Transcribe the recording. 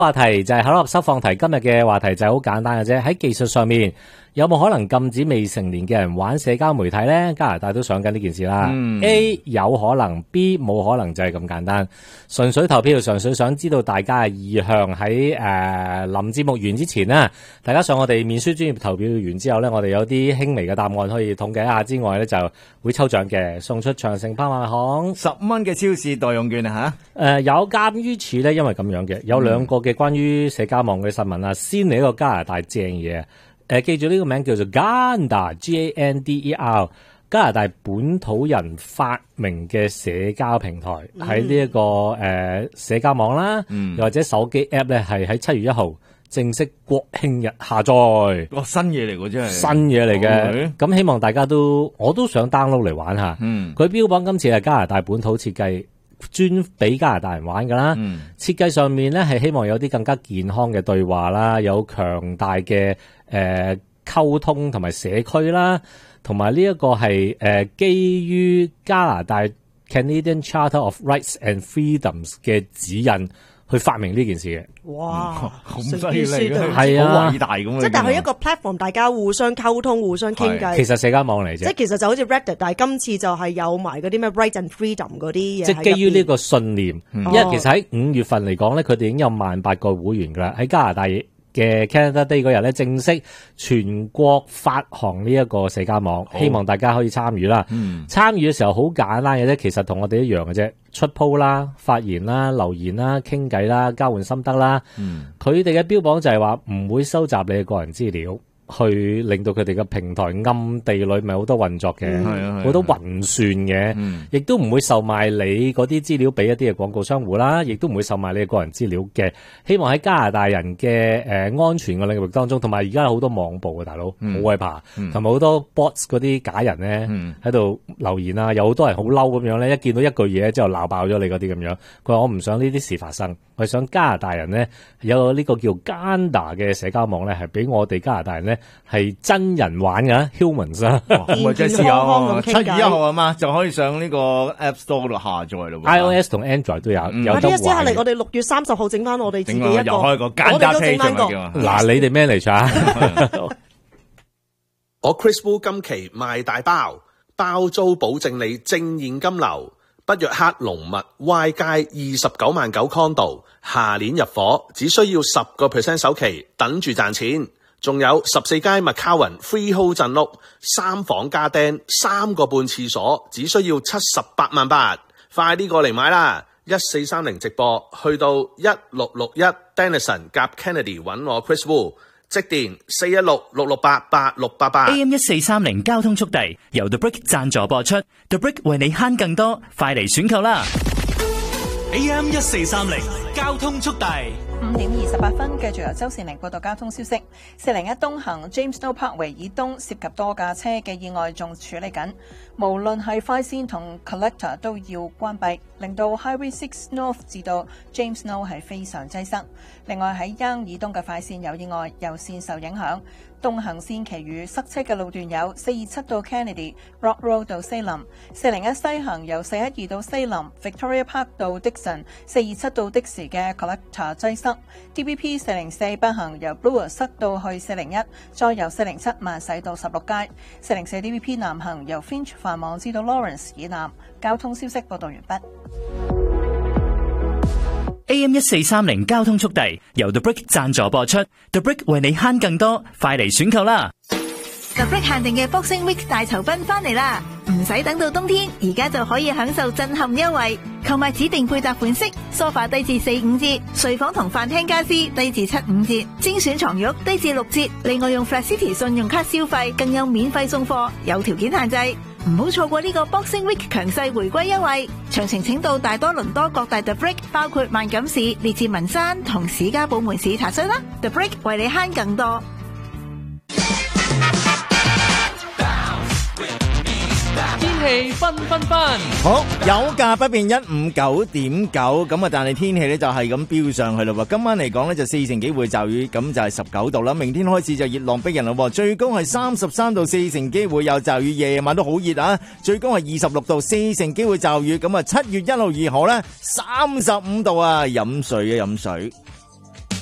話題就係口立收放題，今日嘅話題就係好簡單嘅啫。喺技術上面有冇可能禁止未成年嘅人玩社交媒體呢？加拿大都想緊呢件事啦。A 有可能 ，B 冇可能，就係咁簡單。純粹投票，純粹想知道大家嘅意向。喺臨節目完之前呢，大家上我哋面書專頁投票完之後呢，我哋有啲輕微嘅答案可以統計一下之外呢，就會抽獎嘅，送出長城拍賣行 10蚊嘅超市代用券啊吓。 有鑑於此呢，因為咁樣嘅有兩個嘅關於社交網嘅新聞啦。先嚟一個加拿大正嘢。記住呢個名叫做 Gander Gander， 加拿大本土人發明嘅社交平台，喺呢一個社交網啦，又或者手機 app 咧，係喺7月1號正式國慶日下載。 新嘢嚟㗎，真係新嘢嚟嘅。咁希望大家我都想 download 嚟玩下。佢標榜今次係加拿大本土設計，專俾加拿大人玩噶啦。設計上面咧係希望有啲更加健康嘅對話啦，有強大嘅溝通同埋社區啦，同埋呢一個係基於加拿大 Canadian Charter of Rights and Freedoms 嘅指引去發明呢件事嘅。 哇， 咁犀利嘅， 係啊， 好偉大咁。 即係但係一個 platform， 大家互相溝通、互相傾偈。 其實社交網嚟啫， 即係其實就好似 Reddit， 但係今次就係有埋嗰啲咩 Right and Freedom 嗰啲嘢。 即係基於呢個信念，因為其實喺5月份嚟講咧，佢哋已經有18,000個會員噶啦。喺加拿大嘅 Canada Day 嗰日咧，正式全國發行呢一個社交網，希望大家可以參與啦。參與嘅時候好簡單嘅啫，其實同我哋一樣嘅啫，出 po 啦、發言啦、留言啦、傾偈啦、交換心得啦。佢哋嘅標榜就係話唔會收集你嘅個人資料，去令到佢哋嘅平台暗地裏咪好多運作嘅，好多運算嘅，亦都唔會售賣你嗰啲資料俾一啲嘅廣告商戶啦，亦都唔會售賣你嘅個人資料嘅。希望喺加拿大人嘅安全嘅領域當中，同埋而家有好多網暴嘅大佬，好害怕，同埋好多 bots 嗰啲假人咧喺度留言啊，有好多人好嬲咁樣咧，一見到一句嘢之後鬧爆咗你嗰啲咁樣。佢話我唔想呢啲事發生，我想加拿大人咧有呢個叫 Gander 嘅社交網咧，係俾我哋加拿大人咧係真人玩㗎 humans 啊， 咪即係試下7月1號啊嘛，就可以上呢個 App Store 度下載咯。 iOS 同 Android 都有得玩。 接下嚟我哋6月30號整翻我哋自己一個， 又開個 Gander page 嗱，你哋 manage 啊？ 我 Chris Wu 今期賣大包租保證你正現金流，北約克龍密 Y 街29萬9 condo， 下年入伙，只需要10% 首期，等住賺錢。仲有14街 McCowan Freehold 鎮屋，3房加釘，3個半廁所，只需要78萬8，快啲過嚟買啦！1430直播去到1661 Denison 夾 Kennedy 揾我 Chris Wu， 即電416-668-8688。 AM 1430交通速遞由 The Brick 贊助播出 ，The Brick 為你慳更多，快嚟選購啦！ AM 1430交通速遞。 5點28分，繼續由周善玲報道交通消息。401東行 James Snow Parkway 以東涉及多架車嘅意外仲處理緊，無論係快線同 Collector 都要關閉，令到 Highway 6 North 至到 James Snow 係非常擠塞。另外喺 Yonge 以東嘅快線有意外，右線受影響。東行線其餘塞車嘅路段有427到 Kennedy、Rock Road 到西林、401西行由412到西林、Victoria Park 到 Dixon、427到的士嘅 Collector 擠塞。DBP 404北行由 Bloor 塞到去401，再由407慢駛到16街。404 DBP 南行由 Finch 繁忙至到 Lawrence 以南。交通消息報道完畢。 AM 1430交通速遞由 The Brick 贊助播出 ，The Brick 為你慳更多，快嚟選購啦！ The Brick 限定嘅 Boxing Week 大酬賓翻嚟啦，唔使等到冬天，而家就可以享受震撼優惠。購買指定配搭款式，梳化低至4-5折，睡房同飯廳家私低至7-5折，精選床褥低至6折。另外用 Flat City 信用卡消費，更有免費送貨，有條件限制。唔好錯過呢個 Boxing Week 強勢回歸優惠，詳情請到大多倫多各大 The Brick， 包括萬錦市、列治文山同史家堡門市查詢啦。The Brick 為你慳更多。 天氣分， 好，有價不變159.9，咁啊，但係天氣咧就係咁飆上去咯。今晚嚟講咧就4成機會驟雨，咁就係19度啦。明天開始就熱浪逼人咯，最高係33度，4成機會有驟雨，夜晚都好熱啊，最高係26度，4成機會驟雨。咁啊，7月1號2號咧35度啊，飲水啊飲水。